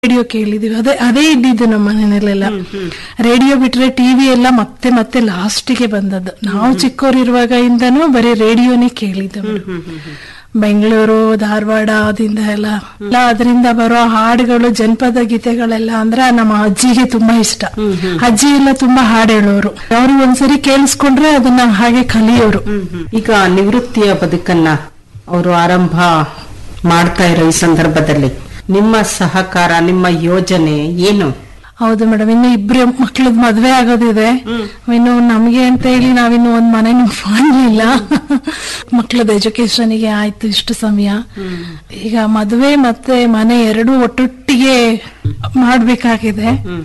Radio ಕೇಳಿದೀವಿ. ಅದೇ ಇದ್ದಿದ್ದು ನಮ್ಮ ಮನೆಯಲ್ಲೆಲ್ಲ. ರೇಡಿಯೋ ಬಿಟ್ರೆ ಟಿವಿ ಎಲ್ಲ ಮತ್ತೆ ಲಾಸ್ಟಿಗೆ ಬಂದದ್ದು. ನಾವು ಚಿಕ್ಕವರಿರುವಾಗ ಇಂದನೂ ಬರೀ ರೇಡಿಯೋನೇ ಕೇಳಿದ್ದೆವು. ಬೆಂಗಳೂರು, ಧಾರವಾಡ ಅದಿಂದ ಎಲ್ಲ ಅದರಿಂದ ಬರೋ ಹಾಡುಗಳು, ಜನಪದ ಗೀತೆಗಳೆಲ್ಲ ಅಂದ್ರೆ ನಮ್ಮ ಅಜ್ಜಿಗೆ ತುಂಬಾ ಇಷ್ಟ. ಅಜ್ಜಿ ಎಲ್ಲ ತುಂಬಾ ಹಾಡು ಹೇಳೋರು. ಅವರು ಒಂದ್ಸರಿ ಕೇಳಿಸ್ಕೊಂಡ್ರೆ ಅದನ್ನ ಹಾಗೆ ಕಲಿಯೋರು. ಈಗ ನಿವೃತ್ತಿಯ ಬದುಕನ್ನ ಅವರು ಆರಂಭ ಮಾಡ್ತಾ ಇರೋ ಈ ಸಂದರ್ಭದಲ್ಲಿ ನಿಮ್ಮ ಸಹಕಾರ, ನಿಮ್ಮ ಯೋಜನೆ ಏನು? ಹೌದು ಮೇಡಮ್, ಇನ್ನು ಇಬ್ರು ಮಕ್ಳದ್ ಮದ್ವೆ ಆಗೋದಿದೆ. ಇನ್ನು ನಮ್ಗೆ ಅಂತ ಹೇಳಿ ನಾವಿನ್ನು ಒಂದ್ ಮನೆನೂ ಮಾಡ್ಲಿಲ್ಲ. ಮಕ್ಳದ ಎಜುಕೇಶನ್ಗೆ ಆಯ್ತು ಇಷ್ಟು ಸಮಯ. ಈಗ ಮದ್ವೆ ಮತ್ತೆ ಮನೆ ಎರಡೂ ಒಟ್ಟೊಟ್ಟಿಗೆ ಮಾಡ್ಬೇಕಾಗಿದೆ.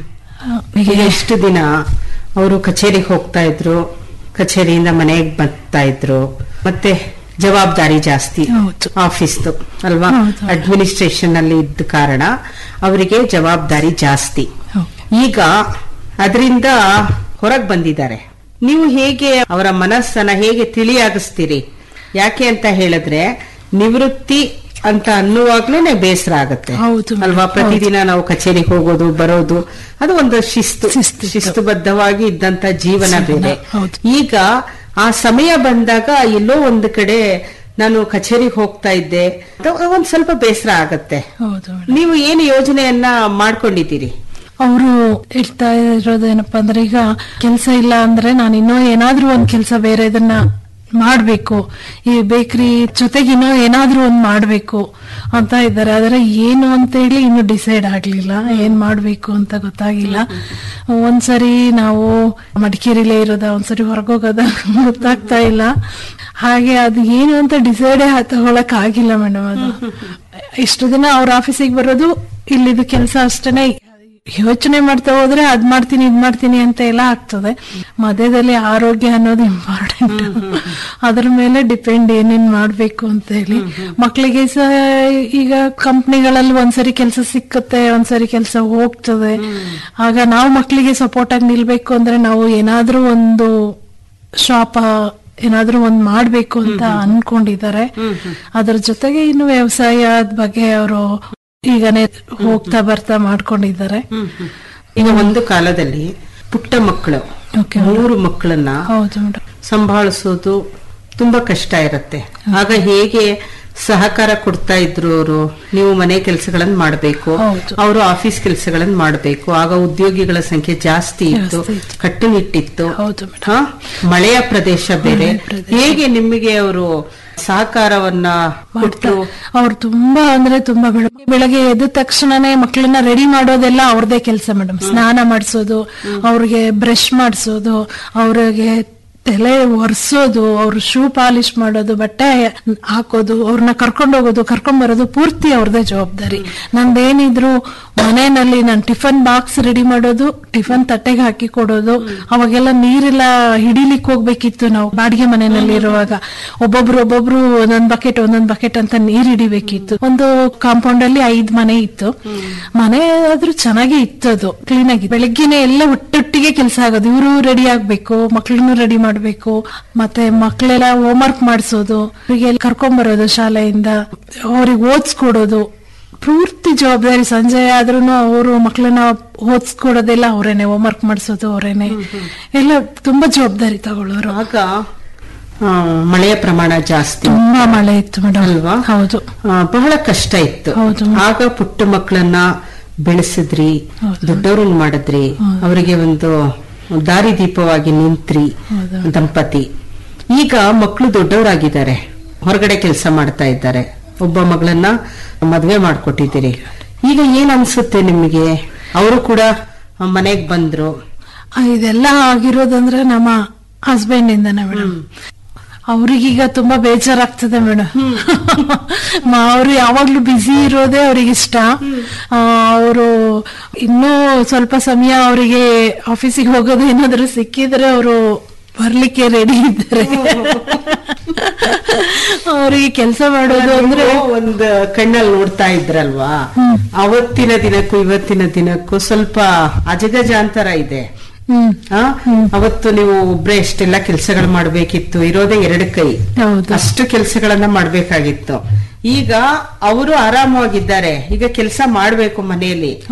ಈಗ ಎಷ್ಟು ದಿನ ಅವರು ಕಚೇರಿಗೆ ಹೋಗ್ತಾ ಇದ್ರು, ಕಚೇರಿಯಿಂದ ಮನೆಗೆ ಬರ್ತಾ ಇದ್ರು, ಮತ್ತೆ ಜವಾಬ್ದಾರಿ ಜಾಸ್ತಿ ಆಫೀಸ್ದು ಅಲ್ವಾ, ಅಡ್ಮಿನಿಸ್ಟ್ರೇಷನ್ ಅಲ್ಲಿ ಇದ್ದ ಕಾರಣ ಅವರಿಗೆ ಜವಾಬ್ದಾರಿ ಜಾಸ್ತಿ. ಈಗ ಅದರಿಂದ ಹೊರಗೆ ಬಂದಿದ್ದಾರೆ. ನೀವು ಹೇಗೆ ಅವರ ಮನಸ್ಸನ್ನ ಹೇಗೆ ತಿಳಿಯಾಗಿಸ್ತೀರಿ? ಯಾಕೆ ಅಂತ ಹೇಳಿದ್ರೆ ನಿವೃತ್ತಿ ಅಂತ ಅನ್ನುವಾಗ್ಲೇನೆ ಬೇಸರ ಆಗತ್ತೆ ಅಲ್ವಾ. ಪ್ರತಿದಿನ ನಾವು ಕಚೇರಿಗೆ ಹೋಗೋದು ಬರೋದು ಅದು ಒಂದು ಶಿಸ್ತುಬದ್ಧವಾಗಿ ಇದ್ದಂತ ಜೀವನ ಬೇರೆ. ಈಗ ಆ ಸಮಯ ಬಂದಾಗ ಎಲ್ಲೋ ಒಂದು ಕಡೆ ನಾನು ಕಚೇರಿಗೆ ಹೋಗ್ತಾ ಇದ್ದೆ, ಒಂದ್ ಸ್ವಲ್ಪ ಬೇಸರ ಆಗತ್ತೆ. ನೀವು ಏನು ಯೋಜನೆಯನ್ನ ಮಾಡ್ಕೊಂಡಿದ್ದೀರಿ? ಅವರು ಹೇಳ್ತಾ ಇರೋದೇನಪ್ಪಾ ಅಂದ್ರೆ, ಈಗ ಕೆಲ್ಸ ಇಲ್ಲ ಅಂದ್ರೆ ನಾನು ಇನ್ನೂ ಏನಾದ್ರೂ ಒಂದ್ ಕೆಲ್ಸ ಬೇರೆ ಇದನ್ನ ಮಾಡ್ಬೇಕು, ಈ ಬೇಕರಿ ಜೊತೆಗೆ ಇನ್ನೂ ಏನಾದ್ರೂ ಒಂದ್ ಮಾಡ್ಬೇಕು ಅಂತ ಇದ್ದಾರೆ. ಆದ್ರೆ ಏನು ಅಂತ ಹೇಳಿ ಇನ್ನು ಡಿಸೈಡ್ ಆಗ್ಲಿಲ್ಲ, ಏನ್ ಮಾಡ್ಬೇಕು ಅಂತ ಗೊತ್ತಾಗಿಲ್ಲ. ಒಂದ್ಸರಿ ನಾವು ಮಡಿಕೇರಿಲೇ ಇರೋದ, ಒಂದ್ಸರಿ ಹೊರಗೋಗೋದ ಗೊತ್ತಾಗ್ತಾ ಇಲ್ಲ. ಹಾಗೆ ಅದು ಏನು ಅಂತ ಡಿಸೈಡೇ ತಗೊಳಕ್ ಆಗಿಲ್ಲ ಮೇಡಮ್. ಅದು ಇಷ್ಟು ದಿನ ಅವ್ರ ಆಫೀಸಿಗೆ ಬರೋದು, ಇಲ್ಲಿದು ಕೆಲಸ ಅಷ್ಟೇನೆ ಯೋಚನೆ ಮಾಡ್ತಾ ಹೋದ್ರೆ ಅದ್ ಮಾಡ್ತೀನಿ ಇದ್ ಮಾಡ್ತೀನಿ ಅಂತ ಎಲ್ಲ ಆಗ್ತದೆ. ಮಧ್ಯದಲ್ಲಿ ಆರೋಗ್ಯ ಅನ್ನೋದು ಇಂಪಾರ್ಟೆಂಟ್. ಅದ್ರ ಮೇಲೆ ಡಿಪೆಂಡ್ ಏನೇನ್ ಮಾಡ್ಬೇಕು ಅಂತ ಹೇಳಿ. ಮಕ್ಳಿಗೆ ಈಗ ಕಂಪ್ನಿಗಳಲ್ಲಿ ಒಂದ್ಸರಿ ಕೆಲಸ ಸಿಕ್ಕತ್ತೆ, ಒಂದ್ಸರಿ ಕೆಲಸ ಹೋಗ್ತದೆ. ಆಗ ನಾವು ಮಕ್ಳಿಗೆ ಸಪೋರ್ಟ್ ಆಗಿ ನಿಲ್ಬೇಕು ಅಂದ್ರೆ ನಾವು ಏನಾದ್ರೂ ಒಂದು ಶಾಪ್ ಏನಾದ್ರೂ ಒಂದ್ ಮಾಡ್ಬೇಕು ಅಂತ ಅನ್ಕೊಂಡಿದ್ದಾರೆ. ಅದ್ರ ಜೊತೆಗೆ ಇನ್ನು ವ್ಯವಸಾಯದ ಬಗ್ಗೆ ಅವರು ಈಗನೇ ಹೋಗ್ತಾ ಬರ್ತಾ ಮಾಡ್ಕೊಂಡಿದ್ದಾರೆ. ಈಗ ಒಂದು ಕಾಲದಲ್ಲಿ ಪುಟ್ಟ ಮಕ್ಕಳು 3 ಮಕ್ಕಳನ್ನ ಸಂಭಾಳಿಸೋದು ತುಂಬಾ ಕಷ್ಟ ಇರತ್ತೆ. ಆಗ ಹೇಗೆ ಸಹಕಾರ ಕೊಡ್ತಾ ಇದ್ರು ಅವರು? ನೀವು ಮನೆ ಕೆಲಸಗಳನ್ನ ಮಾಡಬೇಕು, ಅವರು ಆಫೀಸ್ ಕೆಲಸಗಳನ್ನ ಮಾಡಬೇಕು. ಆಗ ಉದ್ಯೋಗಿಗಳ ಸಂಖ್ಯೆ ಜಾಸ್ತಿ ಇತ್ತು, ಕಟ್ಟುನಿಟ್ಟಿತ್ತು, ಮಳೆಯ ಪ್ರದೇಶ ಬೇರೆ. ಹೇಗೆ ನಿಮಗೆ ಅವರು ಸಹಕಾರವನ್ನ ಕೊಟ್ಟರು? ಅವ್ರು ತುಂಬಾ ಅಂದ್ರೆ ತುಂಬಾ ಬೆಳಗ್ಗೆ ಎದ್ದ ತಕ್ಷಣನೇ ಮಕ್ಕಳನ್ನ ರೆಡಿ ಮಾಡೋದೆಲ್ಲ ಅವ್ರದೇ ಕೆಲಸ ಮೇಡಮ್. ಸ್ನಾನ ಮಾಡಿಸೋದು, ಅವ್ರಿಗೆ ಬ್ರಷ್ ಮಾಡಿಸೋದು, ಅವ್ರಿಗೆ ತಲೆ ಒರೆಸೋದು, ಅವ್ರ ಶೂ ಪಾಲಿಶ್ ಮಾಡೋದು, ಬಟ್ಟೆ ಹಾಕೋದು, ಅವ್ರನ್ನ ಕರ್ಕೊಂಡ್ ಹೋಗೋದು, ಕರ್ಕೊಂಡ್ ಬರೋದು ಪೂರ್ತಿ ಅವ್ರದೇ ಜವಾಬ್ದಾರಿ. ನಂದೇನಿದ್ರು ಮನೆಯಲ್ಲಿ ನಾನು ಟಿಫನ್ ಬಾಕ್ಸ್ ರೆಡಿ ಮಾಡೋದು, ಟಿಫನ್ ತಟ್ಟೆಗೆ ಹಾಕಿ ಕೊಡೋದು. ಅವಾಗೆಲ್ಲ ನೀರೆಲ್ಲ ಹಿಡಿಲಿಕ್ಕೆ ಹೋಗ್ಬೇಕಿತ್ತು. ನಾವು ಬಾಡಿಗೆ ಮನೆಯಲ್ಲಿ ಇರುವಾಗ ಒಬ್ಬೊಬ್ರು ಒಂದೊಂದ್ ಬಕೆಟ್ ಅಂತ ನೀರ್ ಹಿಡಿಬೇಕಿತ್ತು. ಒಂದು ಕಾಂಪೌಂಡ್ ಅಲ್ಲಿ 5 ಮನೆ ಇತ್ತು. ಮನೆ ಆದ್ರೂ ಚೆನ್ನಾಗಿ ಇತ್ತು, ಅದು ಕ್ಲೀನ್ ಆಗಿ. ಬೆಳಗ್ಗೆನೆ ಎಲ್ಲ ಒಟ್ಟೊಟ್ಟಿಗೆ ಕೆಲಸ ಆಗೋದು. ಇವರು ರೆಡಿ ಆಗ್ಬೇಕು, ಮಕ್ಳನ್ನು ರೆಡಿ ಮಾಡ್ಬೇಕು, ಮತ್ತೆ ಮಕ್ಳೆಲ್ಲ ಹೋಮ್ ವರ್ಕ್ ಮಾಡಿಸೋದು, ಅವರಿಗೆ ಕರ್ಕೊಂಡ್ ಬರೋದು ಶಾಲೆಯಿಂದ, ಅವ್ರಿಗೆ ಓದಿಸ್ಕೊಡೋದು, ಪೂರ್ತಿ ಜವಾಬ್ದಾರಿ. ಸಂಜೆ ಆದ್ರೂ ಅವರು ಮಕ್ಕಳನ್ನ ಓದಿಸ್ಕೊಡೋದೆಲ್ಲ ಅವರೇನೆ, ಹೋಮ್ ವರ್ಕ್ ಮಾಡಿಸೋದು ಅವರೇನೆ, ಎಲ್ಲ ತುಂಬಾ ಜವಾಬ್ದಾರಿ ತಗೊಳ್ಳೋರು. ಆಗ ಮಳೆಯ ಪ್ರಮಾಣ ಜಾಸ್ತಿ, ತುಂಬಾ ಮಳೆ ಇತ್ತು ಮೇಡಮ್ ಅಲ್ವಾ? ಹೌದು, ಬಹಳ ಕಷ್ಟ ಇತ್ತು. ಆಗ ಪುಟ್ಟ ಮಕ್ಕಳನ್ನ ಬೆಳೆಸಿದ್ರಿ, ದೊಡ್ಡವ್ರನ್ನ ಮಾಡಿದ್ರಿ, ಅವರಿಗೆ ಒಂದು ದಾರಿದೀಪವಾಗಿ ನಿಂತ್ರಿ ದಂಪತಿ. ಈಗ ಮಕ್ಕಳು ದೊಡ್ಡವರಾಗಿದ್ದಾರೆ, ಹೊರಗಡೆ ಕೆಲಸ ಮಾಡ್ತಾ ಇದ್ದಾರೆ, ಒಬ್ಬ ಮಗಳನ್ನ ಮದ್ವೆ ಮಾಡ್ಕೊಟ್ಟಿದ್ದೀರಿ. ಈಗ ಏನ್ ಅನ್ಸುತ್ತೆ ನಿಮಗೆ? ಅವರು ಕೂಡ ಮನೆಗ್ ಬಂದ್ರು. ಇದೆಲ್ಲ ಆಗಿರೋದಂದ್ರೆ ನಮ್ಮ ಹಸ್ಬೆಂಡ್ ಇಂದಾನೆ ಮೇಡಮ್. ಅವ್ರಿಗೀಗ ತುಂಬಾ ಬೇಜಾರಾಗ್ತದೆ ಮೇಡಮ್. ಅವ್ರು ಯಾವಾಗ್ಲೂ ಬ್ಯುಸಿ ಇರೋದೇ ಅವ್ರಿಗೆ ಇಷ್ಟ. ಅವರು ಇನ್ನೂ ಸ್ವಲ್ಪ ಸಮಯ ಅವರಿಗೆ ಆಫೀಸಿಗೆ ಹೋಗೋದು ಏನಾದ್ರು ಸಿಕ್ಕಿದ್ರೆ ಅವರು ಬರ್ಲಿಕ್ಕೆ ರೆಡಿ ಇದ್ದಾರೆ. ಅವ್ರಿಗೆ ಕೆಲಸ ಮಾಡೋದು ಅಂದ್ರೆ ಒಂದು ಕಣ್ಣಲ್ಲಿ ನೋಡ್ತಾ ಇದ್ರಲ್ವಾ, ಅವತ್ತಿನ ದಿನಕ್ಕೂ ಇವತ್ತಿನ ದಿನಕ್ಕೂ ಸ್ವಲ್ಪ ಅಜಗಜಾಂತರ ಇದೆ. ಅವತ್ತು ನೀವು ಒಬ್ರೆ ಎಷ್ಟೆಲ್ಲ ಕೆಲಸಗಳು ಮಾಡ್ಬೇಕಿತ್ತು, ಇರೋದೇ 2 ಕೈ, ಅಷ್ಟು ಕೆಲಸಗಳನ್ನ ಮಾಡ್ಬೇಕಾಗಿತ್ತು. ಈಗ ಅವರು ಆರಾಮವಾಗಿದ್ದಾರೆ, ಈಗ ಕೆಲಸ ಮಾಡ್ಬೇಕು ಮನೆಯಲ್ಲಿ.